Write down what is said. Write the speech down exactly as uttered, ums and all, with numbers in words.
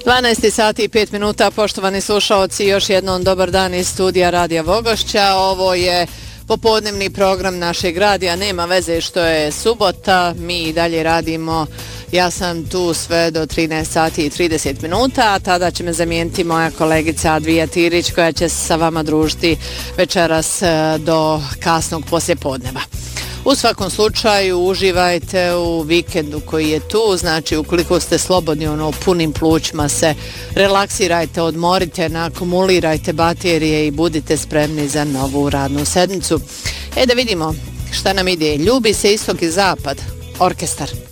dvanaest sati i pet minuta, poštovani slušaoci, još jednom dobar dan iz studija Radija Vogošća. Ovo je popodnevni program našeg radija, nema veze što je subota, mi i dalje radimo. Ja sam tu sve do trinaest sati i trideset minuta, a tada će me zamijeniti moja kolegica Advija Tirić koja će se sa vama družiti večeras do kasnog poslijepodneva. U svakom slučaju uživajte u vikendu koji je tu, znači ukoliko ste slobodni ono punim plućima se relaksirajte, odmorite, akumulirajte baterije i budite spremni za novu radnu sedmicu. E da vidimo šta nam ide. Ljubi se istok i zapad, orkestar.